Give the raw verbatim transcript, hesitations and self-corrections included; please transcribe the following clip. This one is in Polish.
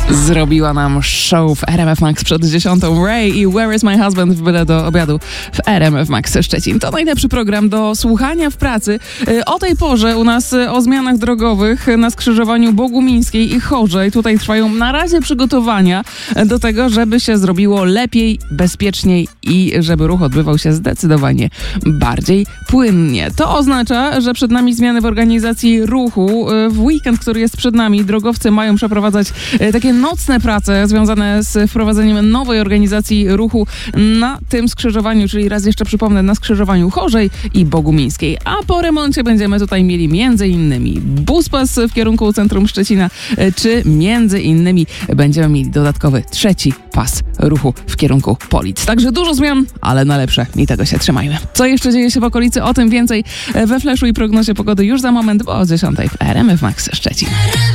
Zrobiła nam show w R M F Max przed dziesiątą. Ray i Where is my husband w byle do obiadu w R M F Max Szczecin. To najlepszy program do słuchania w pracy. O tej porze u nas o zmianach drogowych na skrzyżowaniu Bogumińskiej i Chorzej. Tutaj trwają na razie przygotowania do tego, żeby się zrobiło lepiej, bezpieczniej i żeby ruch odbywał się zdecydowanie bardziej płynnie. To oznacza, że przed nami zmiany w organizacji ruchu. W weekend, który jest przed nami, drogowcy mają przeprowadzać takie nocne prace związane z wprowadzeniem nowej organizacji ruchu na tym skrzyżowaniu, czyli raz jeszcze przypomnę, na skrzyżowaniu Chorzej i Bogumińskiej. A po remoncie będziemy tutaj mieli między innymi buspas w kierunku centrum Szczecina, czy między innymi będziemy mieli dodatkowy trzeci pas ruchu w kierunku Polic. Także dużo zmian, ale na lepsze i tego się trzymajmy. Co jeszcze dzieje się w okolicy? O tym więcej we flashu i prognozie pogody już za moment, bo o dziesiątej w R M F Max Szczecin.